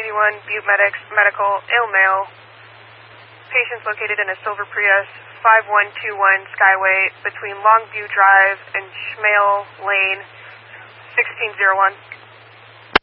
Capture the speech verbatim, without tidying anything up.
one Butte Medics Medical Ill Mail. Patients located in a silver Prius, five one two one Skyway between Longview Drive and Schmale Lane, sixteen oh one.